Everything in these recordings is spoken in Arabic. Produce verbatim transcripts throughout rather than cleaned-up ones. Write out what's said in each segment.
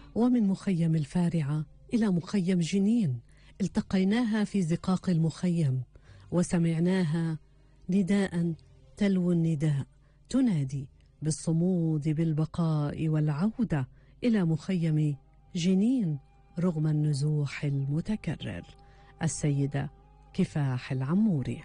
ومن مخيم الفارعة إلى مخيم جنين التقيناها في زقاق المخيم وسمعناها نداء تلو النداء تنادي بالصمود بالبقاء والعودة إلى مخيم جنين رغم النزوح المتكرر. السيدة كفاح العموري.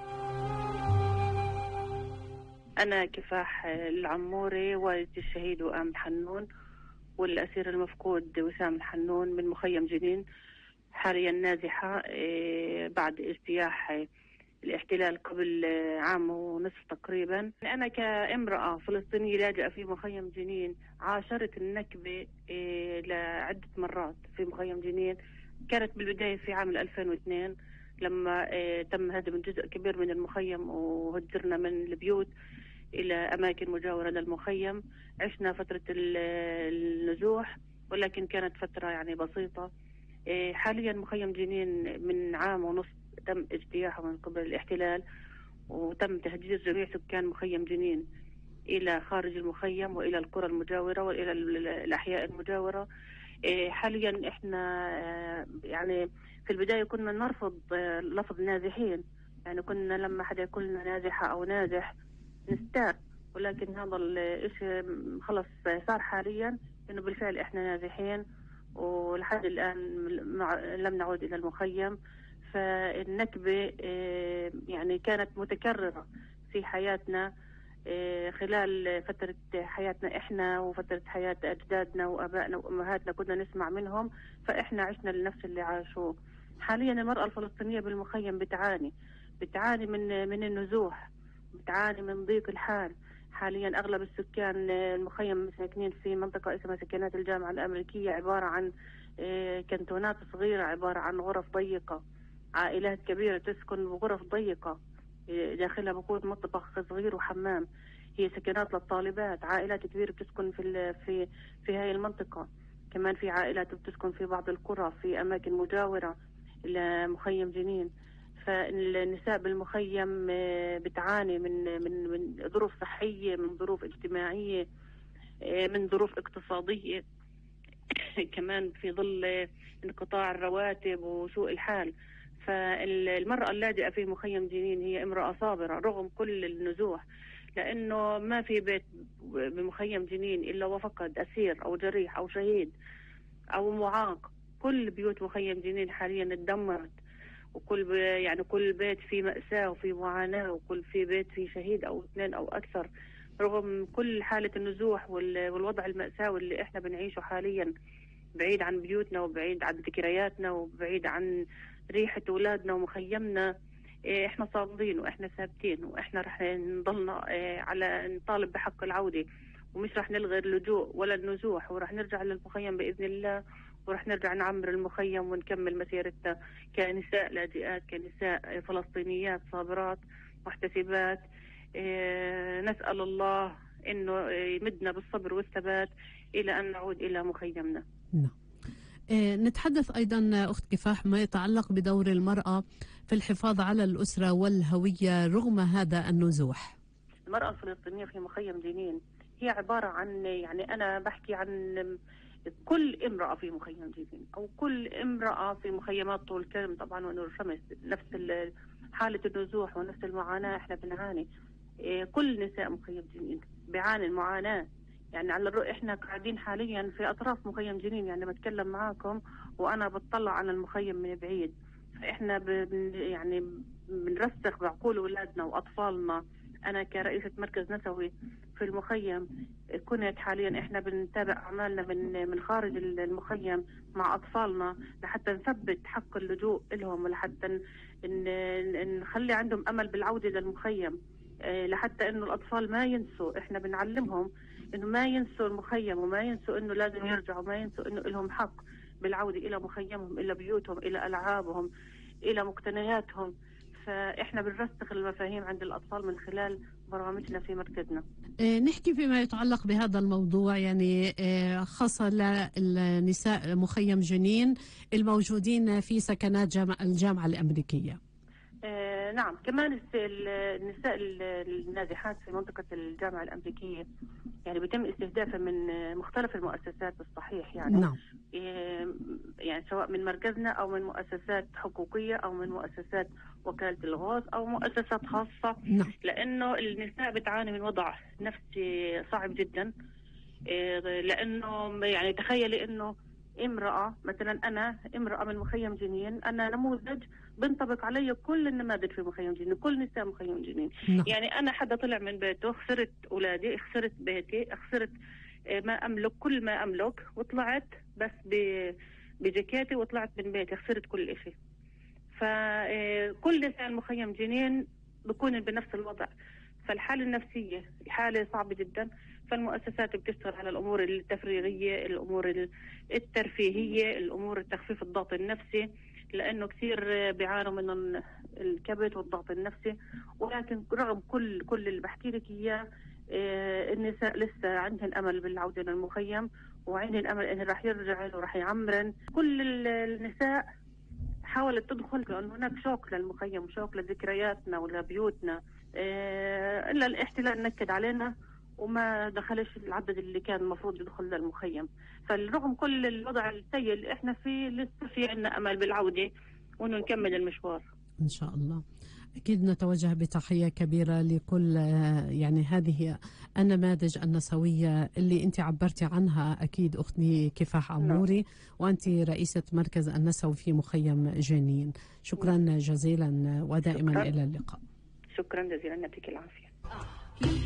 أنا كفاح العموري والدة الشهيد وآم الحنون والأسير المفقود وسام الحنون من مخيم جنين، حاليا نازحة بعد اجتياح الاحتلال قبل عام ونصف تقريبا. أنا كامرأة فلسطينية لاجئة في مخيم جنين عاشرت النكبة لعدة مرات في مخيم جنين. كانت بالبداية في عام ألفين واثنين لما تم هدم جزء كبير من المخيم وهجرنا من البيوت إلى أماكن مجاورة للمخيم. عشنا فترة النزوح ولكن كانت فترة يعني بسيطة. حاليا مخيم جنين من عام ونصف تم اجتياحه من قبل الاحتلال وتم تهجير جميع سكان مخيم جنين إلى خارج المخيم وإلى القرى المجاورة وإلى الأحياء المجاورة. حاليا احنا يعني في البداية كنا نرفض لفظ نازحين، يعني كنا لما حدا يقول لنا نازحة أو نازح نستاء، ولكن هذا الشيء خلص صار حاليا إنه بالفعل احنا نازحين ولحد الآن لم نعود إلى المخيم. فالنكبة يعني كانت متكررة في حياتنا خلال فترة حياتنا إحنا وفترة حياة أجدادنا وأبائنا وأمهاتنا كنا نسمع منهم، فإحنا عشنا لنفس اللي عاشوه. حاليا المرأة الفلسطينية بالمخيم بتعاني بتعاني من من النزوح، بتعاني من ضيق الحال. حاليا أغلب السكان المخيم ساكنين في منطقة اسمها سكنات الجامعة الأمريكية، عبارة عن كنتونات صغيرة، عبارة عن غرف ضيقة، عائلات كبيرة تسكن بغرف ضيقة داخلها بقود مطبخ صغير وحمام. هي سكنات للطالبات، عائلات كبيرة بتسكن في في في هاي المنطقة. كمان في عائلات بتسكن في بعض القرى في أماكن مجاورة إلى مخيم جنين. فالنساء بالمخيم بتعاني من من من ظروف صحية، من ظروف اجتماعية، من ظروف اقتصادية كمان في ظل انقطاع الرواتب وسوء الحال. فالمرأة اللاجئة في مخيم جنين هي امرأة صابرة رغم كل النزوح، لأنه ما في بيت بمخيم جنين إلا وفقد أسير أو جريح أو شهيد أو معاق. كل بيوت مخيم جنين حاليا اتدمرت، وكل يعني كل بيت فيه مأساة وفيه معاناة، وكل في بيت فيه شهيد أو اثنين أو أكثر، رغم كل حالة النزوح والوضع المأساوي اللي احنا بنعيشه حاليا، بعيد عن بيوتنا وبعيد عن ذكرياتنا وبعيد عن ريحة أولادنا ومخيمنا. احنا صامدين واحنا ثابتين واحنا رح نضلنا على نطالب بحق العودة، ومش رح نلغي اللجوء ولا النزوح، ورح نرجع للمخيم بإذن الله، ورح نرجع نعمر المخيم ونكمل مسيرتنا كنساء لاجئات، كنساء فلسطينيات صابرات محتسبات. نسأل الله إنه يمدنا بالصبر والثبات إلى أن نعود إلى مخيمنا. نعم. نتحدث أيضا أخت كفاح ما يتعلق بدور المرأة في الحفاظ على الأسرة والهوية رغم هذا النزوح. المرأة الفلسطينية في مخيم جنين هي عبارة عن، يعني أنا بحكي عن كل امرأة في مخيم جنين أو كل امرأة في مخيمات طول كرم طبعا ونور شمس، نفس حالة النزوح ونفس المعاناة احنا بنعاني. كل نساء مخيم جنين بيعاني المعاناة. يعني على الرؤية احنا قاعدين حاليا في اطراف مخيم جنين، يعني بتكلم معاكم وانا بتطلع على المخيم من بعيد. فاحنا بن يعني بنرسخ بعقول اولادنا واطفالنا. انا كرئيسة مركز نسوي في المخيم كنت حاليا احنا بنتابع اعمالنا من من خارج المخيم مع اطفالنا لحتى نثبت حق اللجوء لهم، ولحتى نخلي عندهم امل بالعودة للمخيم، لحتى انه الاطفال ما ينسوا. احنا بنعلمهم انه ما ينسوا المخيم وما ينسوا انه لازم يرجعوا، ما ينسوا انه لهم حق بالعودة الى مخيمهم، الى بيوتهم، الى العابهم، الى مقتنياتهم. فاحنا بنرسخ المفاهيم عند الاطفال من خلال برامجنا في مركزنا. نحكي فيما يتعلق بهذا الموضوع، يعني خاصة للنساء مخيم جنين الموجودين في سكنات الجامعة الأمريكية. آه نعم، كمان النساء النازحات في منطقة الجامعة الأمريكية يعني بيتم استهدافها من مختلف المؤسسات الصحيح يعني. نعم. يعني سواء من مركزنا أو من مؤسسات حقوقية أو من مؤسسات وكالة الغاز أو مؤسسات خاصة. نعم. لأنه النساء بتعاني من وضع نفسي صعب جدا، لأنه يعني تخيلي أنه امرأة مثلا، أنا امرأة من مخيم جنين، أنا نموذج بنطبق علي كل النماذج في مخيم جنين، كل نساء مخيم جنين. نعم. يعني أنا حدا طلع من بيته، خسرت أولادي، خسرت بيتي، خسرت ما أملك، كل ما أملك، وطلعت بس بجاكيتي وطلعت من بيتي، خسرت كل إشي. فكل نساء المخيم جنين بكون بنفس الوضع. فالحالة النفسية الحالة صعبة جدا. فالمؤسسات بتشتغل على الأمور التفريغية، الأمور الترفيهية، الأمور تخفيف الضغط النفسي، لأنه كثير بيعانوا من الكبت والضغط النفسي. ولكن رغم كل كل اللي بحكي لك إياه، النساء لسه عندهن أمل بالعودة للمخيم، وعندهن أمل إنه راح يرجعن وراح يعمرن. كل النساء حاولت تدخل، لأنه هناك شوق للمخيم، شوق لذكرياتنا ولبيوتنا، إلا الاحتلال نكد علينا وما دخلش العدد اللي كان المفروض يدخل للمخيم. فالرغم كل الوضع السيء اللي احنا فيه، لسه في عنا أمل بالعودة وإنه نكمل المشوار إن شاء الله. أكيد نتوجه بتحية كبيرة لكل يعني هذه النماذج النسوية اللي أنت عبرتي عنها، أكيد أختي كفاح عموري، وأنت رئيسة مركز النسوي في مخيم جنين. شكرا جزيلا ودائما شكرا. إلى اللقاء. شكرا جزيلا، يعطيك العافية.